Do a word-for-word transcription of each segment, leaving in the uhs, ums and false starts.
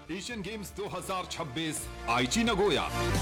Asian games दो हज़ार छब्बीस आईची नगोया।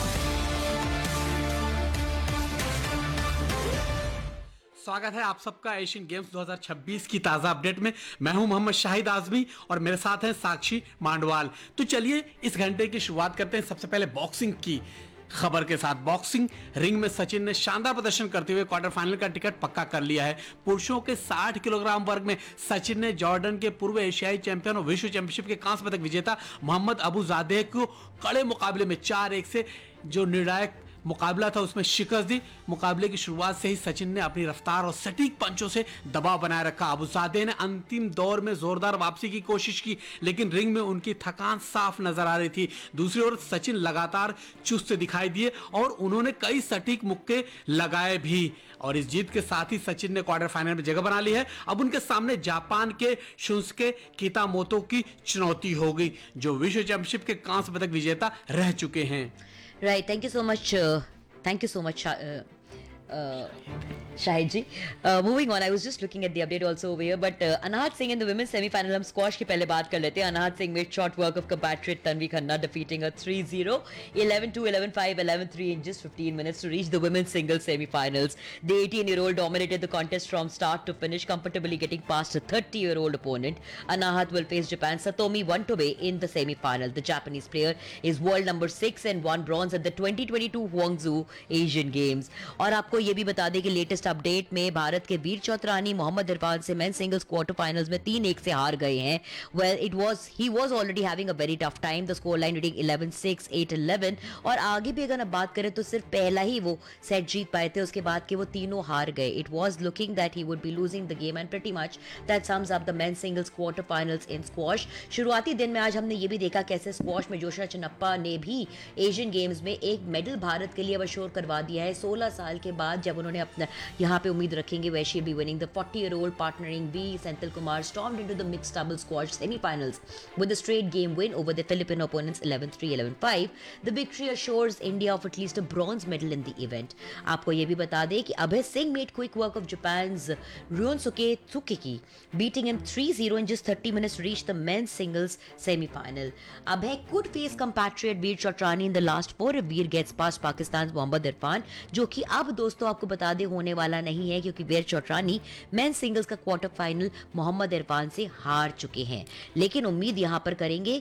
स्वागत है आप सबका एशियन गेम्स दो हज़ार छब्बीस की ताज़ा अपडेट में। मैं हूं मोहम्मद शाहिद आजमी और मेरे साथ हैं साक्षी मांडवाल। तो चलिए इस घंटे की शुरुआत करते हैं सबसे पहले बॉक्सिंग की खबर के साथ। बॉक्सिंग रिंग में सचिन ने शानदार प्रदर्शन करते हुए क्वार्टर फाइनल का टिकट पक्का कर लिया है। पुरुषों के साठ किलोग्राम वर्ग में सचिन ने जॉर्डन के पूर्व एशियाई चैंपियन और विश्व चैंपियनशिप के कांस्य पदक विजेता मोहम्मद अबू जादेह को कड़े मुकाबले में चार एक से जो निर्णायक मुकाबला था उसमें शिकस्त दी। मुकाबले की शुरुआत से ही सचिन ने अपनी रफ्तार और सटीक पंचों से दबाव बनाए रखा। अबूजादेह ने अंतिम दौर में जोरदार वापसी की कोशिश की, लेकिन रिंग में उनकी थकान साफ नजर आ रही थी। दूसरी ओर सचिन लगातार चुस्त दिखाई दिए और उन्होंने कई सटीक मुक्के लगाए भी। और इस जीत के साथ ही सचिन ने क्वार्टर फाइनल में जगह बना ली है। अब उनके सामने जापान के शुंसुके कितामोतो की चुनौती होगी, जो विश्व चैंपियनशिप के कांस्य पदक विजेता रह चुके हैं। Right, thank you so much. Uh, thank you so much, uh, uh, Shahid ji. Uh, moving on, I was just looking at the update also over here, but uh, Anahat Singh in the women's semi-final, हम squash की पहले बात कर लेते हैं. Anahat Singh made short work of compatriot Tanvi Khanna, defeating her three zero, eleven two, eleven five, eleven three in just fifteen minutes to reach the women's singles semi-finals. The eighteen-year-old dominated the contest from start to finish, comfortably getting past a thirty-year-old opponent. Anahat will face Japan's Satomi Watanabe in the semi-final. The Japanese player is world number six and won bronze at the twenty twenty-two Guangzhou Asian Games. और आपको ये भी बता दें कि latest update में भारत के वीर चौधरानी मोहम्मद इरफान से मेन सिंगल्स क्वार्टर फाइनल्स में तीन एक से हार गए हैं। Well it was he was already having a very tough time, the score line reading eleven six, eight eleven, और आगे भी अगर बात करें तो सिर्फ पहला ही वो सेट जीत पाए थे, उसके बाद के वो तीनों हार गए। It was looking that he would be losing the game and pretty much that sums up the main singles quarter finals in squash. शुरुआती दिन में आज हमने ये भी देखा कैसे स्क्वॉश में जोशा चिन्नप्पा ने भी एशियन गेम्स में एक मेडल भारत के लिए अवश्योर करवा दिया है। सोलह साल के बाद जब उन्होंने अपना यहाँ पे उम्मीद रखेंगे where she'll be winning. The forty-year-old partnering B Senthil Kumar stormed into the mixed double squash semi-finals with a straight game win over the Philippine opponents eleven three, eleven five. The victory assures India of at least a bronze medal in the event. आपको ये भी बता दें कि Abhay Singh made quick work of Japan's Ryunosuke Tsukiki, beating him three zero in just thirty minutes to reach the men's singles semi-final. Abhay could face compatriot Veer Chotrani in the last four if Veer gets past Pakistan's Mohammad Irfan, जो कि अब दोस्तों आपको बता दें होने वाला नहीं है, क्योंकि वीर चौटरानी मेन सिंगल्स का क्वार्टर फाइनल मोहम्मद इरफान से हार चुके हैं। लेकिन उम्मीद यहां पर करेंगे